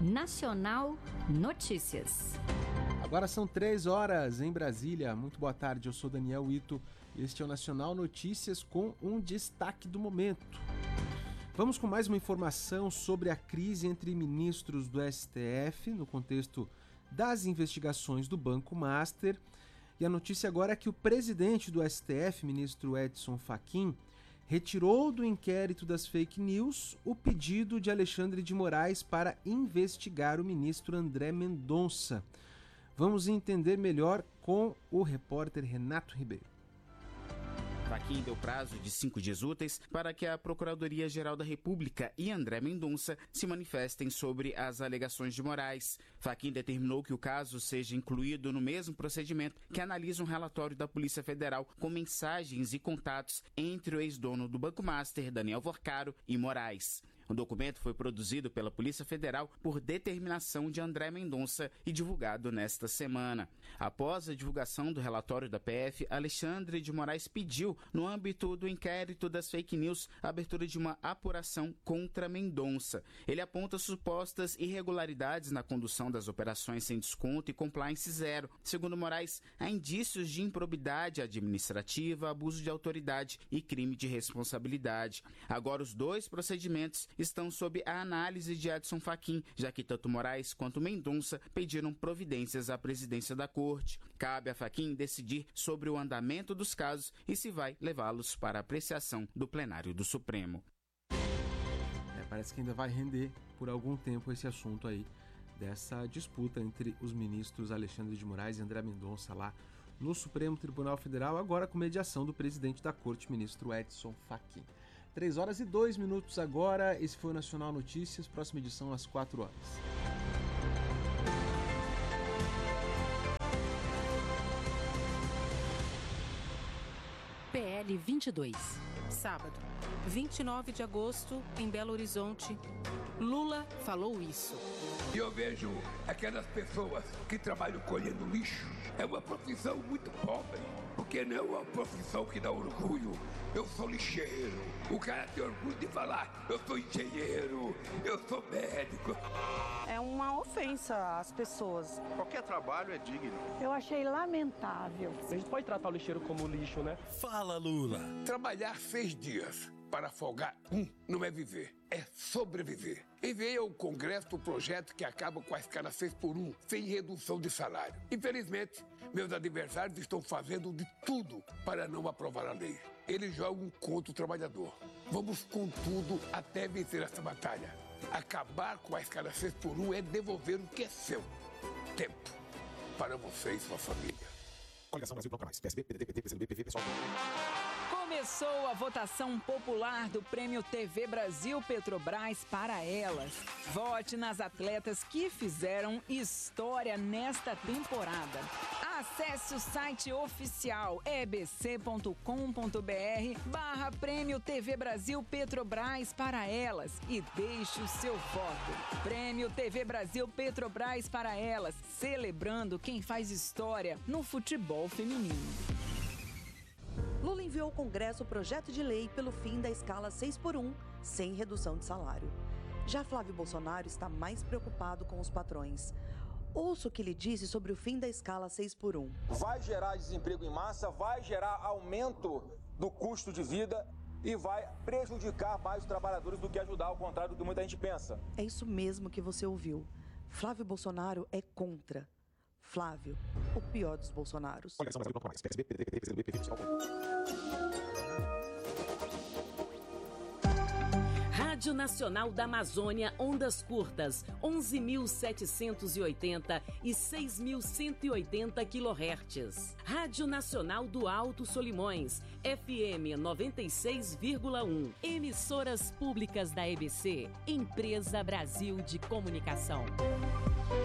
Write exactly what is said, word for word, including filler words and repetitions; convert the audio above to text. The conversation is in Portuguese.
Nacional Notícias. Agora são três horas em Brasília. Muito boa tarde, eu sou Daniel Ito e este é o Nacional Notícias com um destaque do momento. Vamos com mais uma informação sobre a crise entre ministros do S T F no contexto das investigações do Banco Master. E a notícia agora é que o presidente do S T F, ministro Edson Fachin, retirou do inquérito das fake news o pedido de Alexandre de Moraes para investigar o ministro André Mendonça. Vamos entender melhor com o repórter Renato Ribeiro. Fachin deu prazo de cinco dias úteis para que a Procuradoria-Geral da República e André Mendonça se manifestem sobre as alegações de Moraes. Fachin determinou que o caso seja incluído no mesmo procedimento que analisa um relatório da Polícia Federal com mensagens e contatos entre o ex-dono do Banco Master, Daniel Vorcaro, e Moraes. O documento foi produzido pela Polícia Federal por determinação de André Mendonça e divulgado nesta semana. Após a divulgação do relatório da P F, Alexandre de Moraes pediu, no âmbito do inquérito das fake news, a abertura de uma apuração contra Mendonça. Ele aponta supostas irregularidades na condução das operações sem desconto e compliance zero. Segundo Moraes, há indícios de improbidade administrativa, abuso de autoridade e crime de responsabilidade. Agora, os dois procedimentos estão sob a análise de Edson Fachin, já que tanto Moraes quanto Mendonça pediram providências à presidência da Corte. Cabe a Fachin decidir sobre o andamento dos casos e se vai levá-los para apreciação do plenário do Supremo. É, parece que ainda vai render por algum tempo esse assunto aí, dessa disputa entre os ministros Alexandre de Moraes e André Mendonça lá no Supremo Tribunal Federal, agora com mediação do presidente da Corte, ministro Edson Fachin. três horas e dois minutos agora, esse foi o Nacional Notícias, próxima edição às quatro horas. P L vinte e dois. Sábado, vinte e nove de agosto, em Belo Horizonte. Lula falou isso. E eu vejo aquelas pessoas que trabalham colhendo lixo. É uma profissão muito pobre, porque não é uma profissão que dá orgulho. Eu sou lixeiro. O cara tem orgulho de falar, eu sou engenheiro, eu sou médico. É uma ofensa às pessoas. Qualquer trabalho é digno. Eu achei lamentável. A gente pode tratar o lixeiro como lixo, né? Fala, Lula. Trabalhar seis dias para folgar um não é viver, é sobreviver. Enviei ao Congresso o projeto que acaba com a escala seis por um, sem redução de salário. Infelizmente, meus adversários estão fazendo de tudo para não aprovar a lei. Eles jogam contra o trabalhador. Vamos com tudo até vencer essa batalha. Acabar com a escala seis por um é devolver o que é seu. Tempo para você e sua família. Coligação Brasil Bloco Mais, P S B, P D T, P T, P C do B, P V, Pessoal. Começou a votação popular do Prêmio T V Brasil Petrobras para elas. Vote nas atletas que fizeram história nesta temporada. Acesse o site oficial ebc.com.br barra Prêmio T V Brasil Petrobras para elas e deixe o seu voto. Prêmio T V Brasil Petrobras para elas, celebrando quem faz história no futebol feminino. Lula enviou ao Congresso o projeto de lei pelo fim da escala seis por um, sem redução de salário. Já Flávio Bolsonaro está mais preocupado com os patrões. Ouça o que ele disse sobre o fim da escala seis por um. Vai gerar desemprego em massa, vai gerar aumento do custo de vida e vai prejudicar mais os trabalhadores do que ajudar, ao contrário do que muita gente pensa. É isso mesmo que você ouviu. Flávio Bolsonaro é contra. Flávio, o pior dos Bolsonaros. Coligação Brasil Bloco Mais, P S B, P D T, P C do B, P V, Pessoal. Rádio Nacional da Amazônia, ondas curtas, onze mil setecentos e oitenta e seis mil cento e oitenta quilohertz. Rádio Nacional do Alto Solimões, F M noventa e seis vírgula um. Emissoras públicas da E B C, Empresa Brasil de Comunicação.